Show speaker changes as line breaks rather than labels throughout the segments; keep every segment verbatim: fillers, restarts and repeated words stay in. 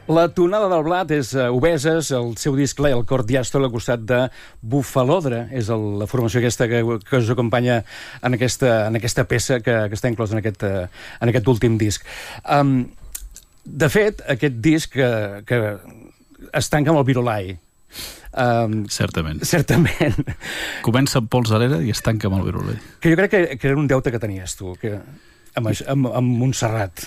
La tonada del blat és uh, Obeses, el seu disc Lay el cor diàstol al costat de Bufalodre. És el, la formació aquesta que, que us acompanya en aquesta, en aquesta peça que, que està inclosa en aquest, uh, en aquest últim disc. Um, de fet, aquest disc que, que es tanca amb el Virolai. Um,
certament.
Certament.
Comença amb Polzalera i es tanca amb el Virolai.
Que jo crec que, que era un deute que tenies tu, que... Amb, amb, amb Montserrat.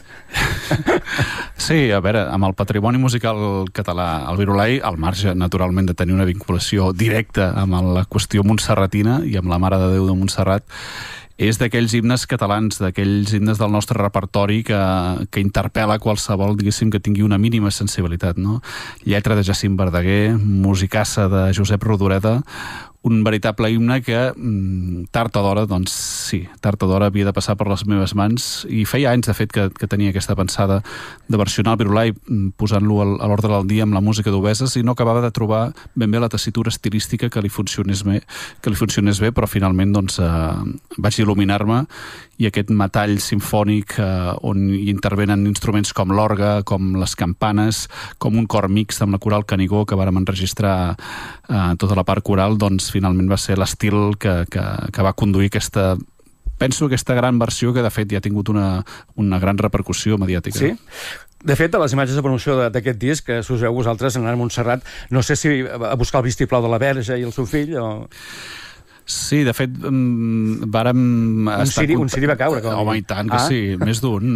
Sí, a veure, amb el patrimoni musical català, el Virolai, al marge, naturalment, de tenir una vinculació directa amb la qüestió montserratina i amb la Mare de Déu de Montserrat, és d'aquells himnes catalans, d'aquells himnes del nostre repertori que, que interpel·la qualsevol, diguéssim, que tingui una mínima sensibilitat, no? Lletra de Jacint Verdaguer, musicassa de Josep Rodoreda, un veritable himne que tard o d'hora, doncs sí, tard o d'hora havia de passar per les meves mans, i feia anys, de fet, que, que tenia aquesta pensada de versionar el Virolai posant-lo a l'ordre del dia amb la música d'Obeses, i no acabava de trobar ben bé la tessitura estilística que li funcionés bé, que li funcionés bé, però finalment doncs, eh, vaig il·luminar-me, i aquest metall simfònic eh, on hi intervenen instruments com l'orgue, com les campanes, com un cor mixt amb la coral Canigó que vàrem enregistrar eh, tota la part coral, doncs finalment va ser l'estil que, que, que va conduir aquesta, penso, aquesta gran versió que de fet ja ha tingut una, una gran repercussió mediàtica.
Sí? De fet, a les imatges de promoció d'aquest disc, que us veu vosaltres anant a Montserrat, no sé si a buscar el vistiplau de la Verge i el seu fill o...
Sí, de fet, um, vàrem...
Un ciri, un ciri va caure. Com
Home, i tant que ah? sí, més d'un.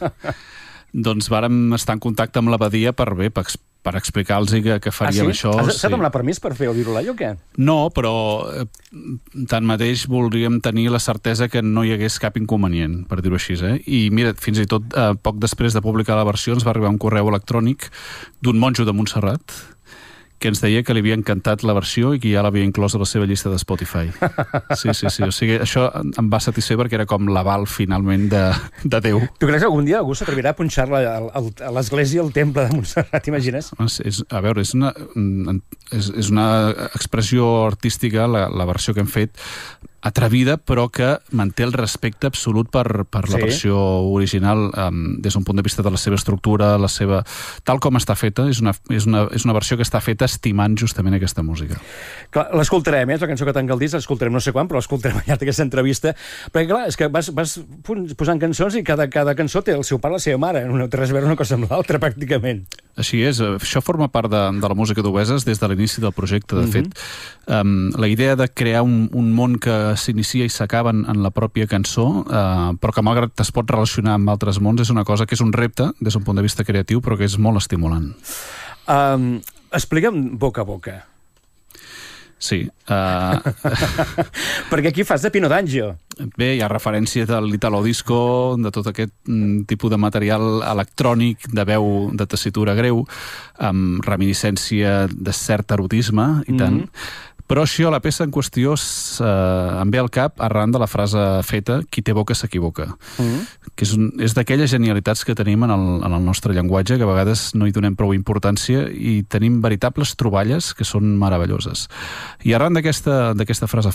Doncs vàrem estar en contacte amb l'abadia per bé, per, per explicar-los que, que faríem
ah, sí?
això.
Has
sí.
estat demanar permís per fer el Virolai o què?
No, però eh, tanmateix voldríem tenir la certesa que no hi hagués cap inconvenient, per dir-ho així. Eh? I mira, fins i tot eh, poc després de publicar la versió ens va arribar un correu electrònic d'un monjo de Montserrat que ens deia que li havia encantat la versió i que ja l'havia inclòs a la seva llista de Spotify. Sí, sí, sí. O sigui, això em va satisfer perquè era com l'aval, finalment, de, de Déu.
Tu creus que algun dia algú s'atrevirà a punxar-la a l'església, al temple de Montserrat, t'imagines?
És, a veure, és una, és, és una expressió artística, la, la versió que hem fet, atrevida, però que manté el respecte absolut per, per la sí. versió original, um, des d'un punt de vista de la seva estructura, la seva... tal com està feta, és una, és una, és una versió que està feta estimant justament aquesta música.
L'escoltarem, eh? És la cançó que tanca el disc, l'escoltarem no sé quan, però l'escoltarem al llarg d'aquesta entrevista, perquè clar, és que vas, vas posant cançons i cada, cada cançó té el seu pare i la seva mare, no té res a veure una cosa amb l'altra, pràcticament.
Així és, això forma part de, de la música d'Obeses des de l'inici del projecte, de mm-hmm. fet. Um, la idea de crear un, un món que s'inicia i s'acaba en, en la pròpia cançó, eh, però que malgrat es pot relacionar amb altres mons, és una cosa que és un repte des d'un punt de vista creatiu, però que és molt estimulant.
Um, explica'm boca a boca.
Sí. Uh...
Perquè aquí fas de Pino D'Angio.
Bé, hi ha referència de l'Italo Disco, de tot aquest mm, tipus de material electrònic, de veu de tessitura greu, amb reminiscència de cert erotisme, i tant. Mm-hmm. Però això, la peça en qüestió eh, em ve al cap arran de la frase feta qui té boca s'equivoca, mm. que és, un, és d'aquelles genialitats que tenim en el, en el nostre llenguatge, que a vegades no hi donem prou importància i tenim veritables troballes que són meravelloses. I arran d'aquesta d'aquesta frase